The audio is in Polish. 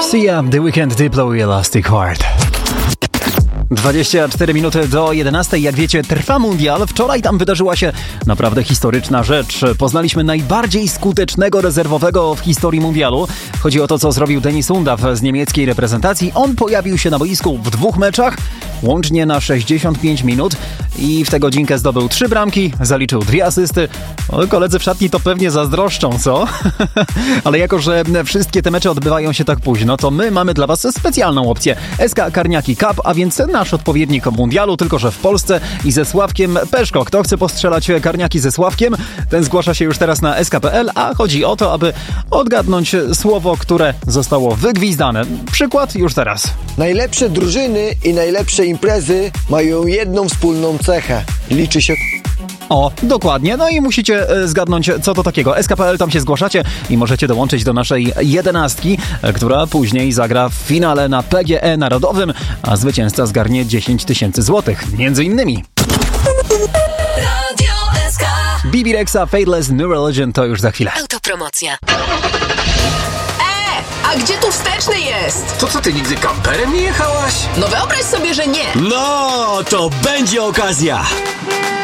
Sia, The Weeknd, Diplo i Elastic Heart. 24 minuty do 11. Jak wiecie, trwa mundial. Wczoraj tam wydarzyła się naprawdę historyczna rzecz. Poznaliśmy najbardziej skutecznego rezerwowego w historii mundialu. Chodzi o to, co zrobił Denis Undaw z niemieckiej reprezentacji. On pojawił się na boisku w 2 meczach, łącznie na 65 minut i w tę godzinkę zdobył 3 bramki, zaliczył 2 asysty. Koledzy w szatni to pewnie zazdroszczą, co? Ale jako, że wszystkie te mecze odbywają się tak późno, to my mamy dla was specjalną opcję. SK Karniaki Cup, a więc nasz odpowiednik mundialu, tylko że w Polsce i ze Sławkiem Peszko. Kto chce postrzelać karniaki ze Sławkiem, ten zgłasza się już teraz na sk.pl, a chodzi o to, aby odgadnąć słowo, które zostało wygwizdane. Przykład już teraz. Najlepsze drużyny i najlepsze imprezy mają jedną wspólną cechę. Liczy się... O, dokładnie. No i musicie zgadnąć, co to takiego. SK.pl, tam się zgłaszacie i możecie dołączyć do naszej 11, która później zagra w finale na PGE Narodowym, a zwycięzca zgarnie 10 000 złotych. Między innymi Bibi Rexa, Fadeless, New Religion, to już za chwilę. Autopromocja. A gdzie tu wsteczny jest? To co, ty nigdy kamperem nie jechałaś? No wyobraź sobie, że nie. No, to będzie okazja.